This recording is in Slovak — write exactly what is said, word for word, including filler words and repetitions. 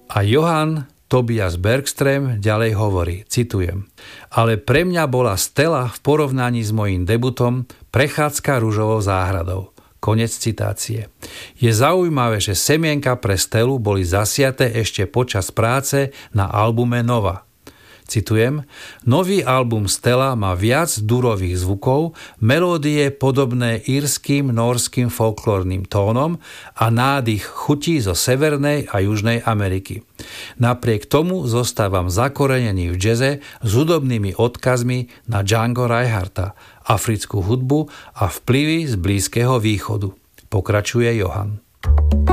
A Johann Tobias Bergström ďalej hovorí, citujem: ale pre mňa bola Stella v porovnaní s mojím debutom prechádzka ružovou záhradou. Konec citácie. Je zaujímavé, že semienka pre Stellu boli zasiaté ešte počas práce na albume Nova. Citujem: nový album Stella má viac durových zvukov, melódie podobné írskym, nórskym folklórnym tónom a nádych chutí zo Severnej a Južnej Ameriky. Napriek tomu zostávam zakorenený v džeze s hudobnými odkazmi na Django Reinhardta, africkú hudbu a vplyvy z Blízkeho východu. Pokračuje Johann.